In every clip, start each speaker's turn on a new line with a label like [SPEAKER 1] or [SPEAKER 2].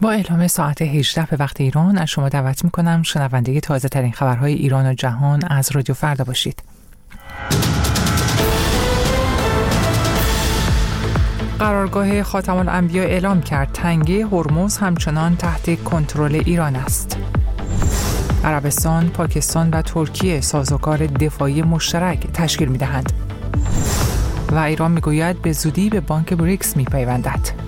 [SPEAKER 1] با اعلام ساعت 18 به وقت ایران از شما دعوت می‌کنم شنونده تازه ترین خبرهای ایران و جهان از رادیو فردا باشید. قرارگاه خاتم الانبیا اعلام کرد تنگه هرمز همچنان تحت کنترل ایران است. عربستان، پاکستان و ترکیه سازوکار دفاعی مشترک تشکیل می‌دهند. و ایران می‌گوید به زودی به بانک بریکس می‌پیوندد.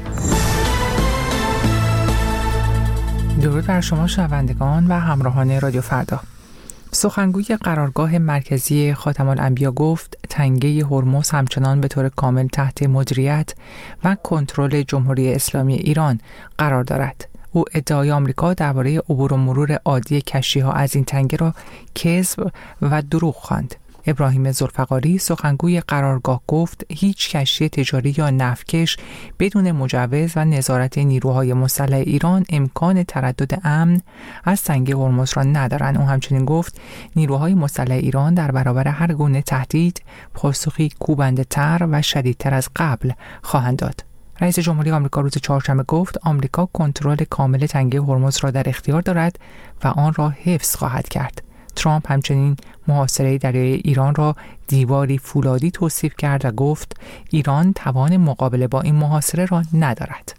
[SPEAKER 1] درود بر شما شنوندگان و همراهان رادیو فردا. سخنگوی قرارگاه مرکزی خاتم الانبیا گفت تنگه هرمز همچنان به طور کامل تحت مدیریت و کنترل جمهوری اسلامی ایران قرار دارد. او ادعای آمریکا درباره عبور و مرور عادی کشتی‌ها از این تنگه را کذب و دروغ خواند. ابراهیم ذوالفقاری سخنگوی قرارگاه گفت هیچ کشتی تجاری یا نفتکش بدون مجوز و نظارت نیروهای مسلح ایران امکان تردد امن از تنگه هرمز را ندارند. او همچنین گفت نیروهای مسلح ایران در برابر هر گونه تهدید پاسخی کوبنده‌تر و شدیدتر از قبل خواهند داد. رئیس جمهوری آمریکا روز چهارشنبه گفت آمریکا کنترل کامل تنگه هرمز را در اختیار دارد و آن را حفظ خواهد کرد. ترامپ همچنین محاصره دریای ایران را دیواری فولادی توصیف کرد و گفت ایران توان مقابله با این محاصره را ندارد.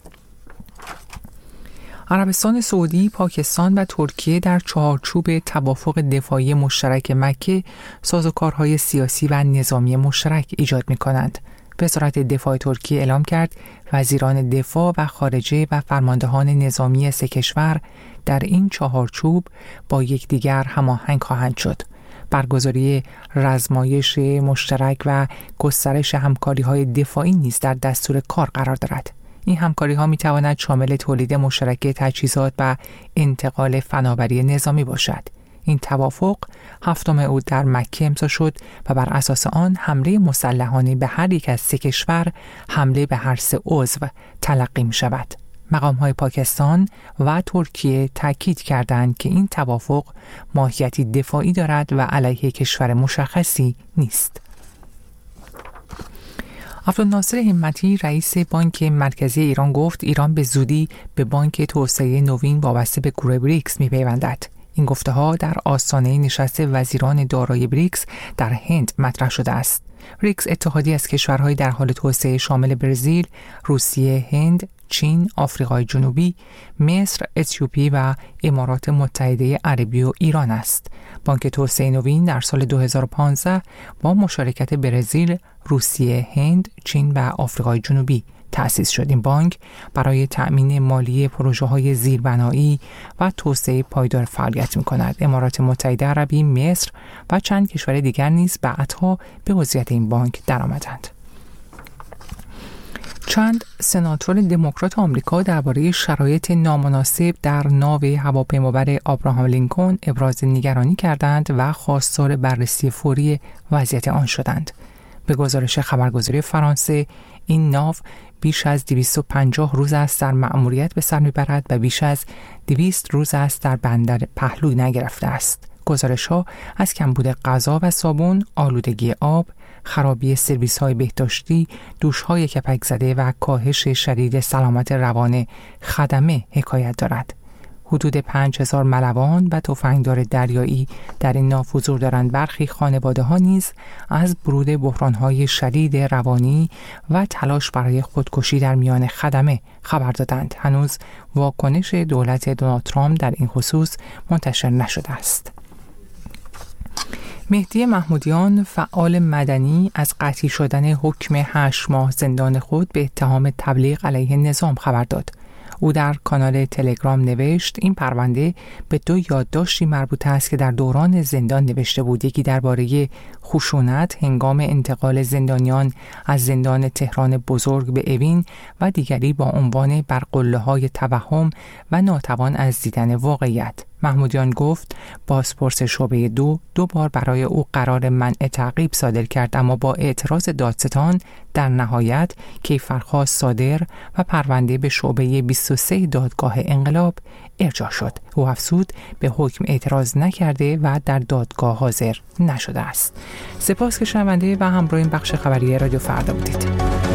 [SPEAKER 1] عربستان سعودی، پاکستان و ترکیه در چارچوب توافق دفاعی مشترک مکه سازوکارهای سیاسی و نظامی مشترک ایجاد می‌کنند. وزارت دفاع ترکیه اعلام کرد وزیران دفاع و خارجه و فرماندهان نظامی سه کشور در این چهارچوب با یکدیگر هماهنگ خواهند شد. برگزاری رزمایش مشترک و گسترش همکاری‌های دفاعی نیز در دستور کار قرار دارد. این همکاری‌ها می‌تواند شامل تولید مشترک تجهیزات و انتقال فناوری نظامی باشد. این توافق 7 اود در مکه امضا شد و بر اساس آن حمله مسلحانه به هر یک از سه کشور حمله به هر سه عضو تلقی می شود. مقام‌های پاکستان و ترکیه تاکید کردند که این توافق ماهیتی دفاعی دارد و علیه کشور مشخصی نیست. عبدالناصر همتی رئیس بانک مرکزی ایران گفت ایران به زودی به بانک توسعه نوین وابسته به گروه بریکس می‌پیوندد. این گفته‌ها در آستانه نشست وزیران دارایی بریکس در هند مطرح شده است. بریکس اتحادیه از کشورهای در حال توسعه شامل برزیل، روسیه، هند، چین، آفریقای جنوبی، مصر، اتیوپی و امارات متحده عربی و ایران است. بانک توسعه نوین در سال 2015 با مشارکت برزیل، روسیه، هند، چین و آفریقای جنوبی تأسیس شد. این بانک برای تأمین مالی پروژه‌های زیربنایی و توسعه پایدار فعالیت می‌کند. امارات متحده عربی، مصر و چند کشور دیگر نیز بعدها به عضویت این بانک درآمدند. چند سناتور دموکرات آمریکا درباره شرایط نامناسب در ناو هواپیمابر آبراهام لینکلن ابراز نگرانی کردند و خواستار بررسی فوری وضعیت آن شدند. به گزارش خبرگزاری فرانسه این ناو بیش از 250 روز است در مأموریت به سر میبرد و بیش از 200 روز است در بندر پهلو نگرفته است. گزارش‌ها از کمبود غذا و صابون، آلودگی آب، خرابی سرویس‌های بهداشتی، دوش‌های کپک زده و کاهش شدید سلامت روان خدمه حکایت دارد. حدود 5000 ملوان و تفنگدار دریایی در این ناو حضور دارند. برخی خانواده‌ها نیز از برود بحران‌های شدید روانی و تلاش برای خودکشی در میان خدمه خبر دادند. هنوز واکنش دولت دونالد ترامپ در این خصوص منتشر نشده است. مهدی محمودیان فعال مدنی از قطعی شدن حکم 8 ماه زندان خود به اتهام تبلیغ علیه نظام خبر داد. او در کانال تلگرام نوشت این پرونده به 2 یادداشتی مربوط است که در دوران زندان نوشته بود. یکی درباره خشونت هنگام انتقال زندانیان از زندان تهران بزرگ به اوین و دیگری با عنوان بر قله‌های توهم و ناتوان از دیدن واقعیت. محمودیان گفت بازپرس شعبه 2 بار برای او قرار منع تعقیب صادر کرد، اما با اعتراض دادستان در نهایت کیفرخواست صادر و پرونده به شعبه 23 دادگاه انقلاب ارجاع شد. او افزود به حکم اعتراض نکرده و در دادگاه حاضر نشده است. سپاس که شنونده و همراه این بخش خبری رادیو فردا بودید.